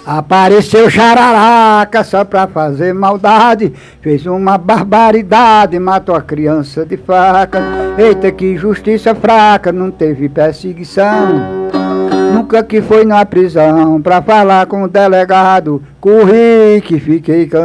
Apareceu jararaca só pra fazer maldade, fez uma barbaridade, matou a criança de faca. Eita, que justiça fraca, não teve perseguição. Nunca que foi na prisão pra falar com o delegado, corri que fiquei cansado.